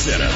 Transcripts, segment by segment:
Center.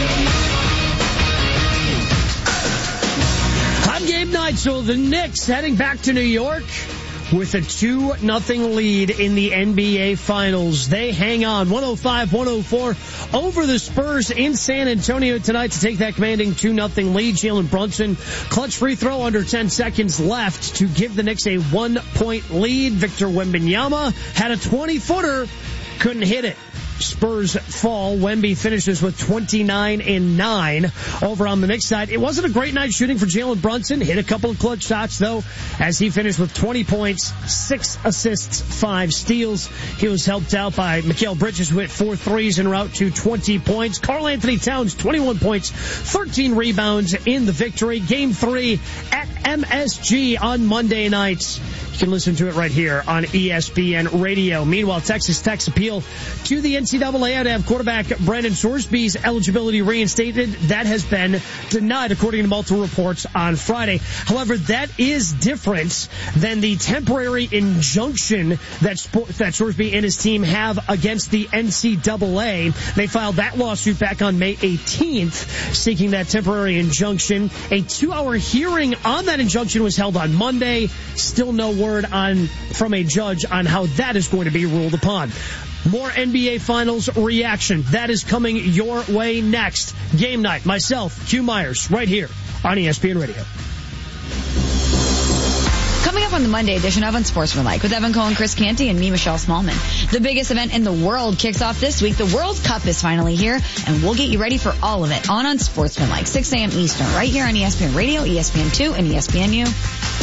On game night, so the Knicks heading back to New York with a 2-0 lead in the NBA Finals. They hang on 105-104 over the Spurs in San Antonio tonight to take that commanding 2-0 lead. Jalen Brunson, clutch free throw under 10 seconds left to give the Knicks a 1-point lead. Victor Wembanyama had a 20-footer, couldn't hit it. Spurs fall. Wemby finishes with 29 and 9 over on the Knicks side. It wasn't a great night shooting for Jalen Brunson. Hit a couple of clutch shots, though, as he finished with 20 points, 6 assists, 5 steals. He was helped out by Mikal Bridges, who hit 4 threes en route to 20 points. Karl Anthony Towns, 21 points, 13 rebounds in the victory. Game 3 at MSG on Monday nights. You can listen to it right here on ESPN Radio. Meanwhile, Texas Tech's appeal to the NCAA to have quarterback Brandon Sorsby's eligibility reinstated, that has been denied according to multiple reports on Friday. However, that is different than the temporary injunction that Sorsby and his team have against the NCAA. They filed that lawsuit back on May 18th, seeking that temporary injunction. A 2-hour hearing on that injunction was held on Monday. Still no word from a judge on how that is going to be ruled upon. More NBA Finals reaction. That is coming your way next. Game night. Myself, Hugh Myers, right here on ESPN Radio. Coming up on the Monday edition of Unsportsmanlike with Evan Cohen, Chris Canty, and me, Michelle Smallman. The biggest event in the world kicks off this week. The World Cup is finally here, and we'll get you ready for all of it on Unsportsmanlike, 6 a.m. Eastern, right here on ESPN Radio, ESPN2, and ESPNU.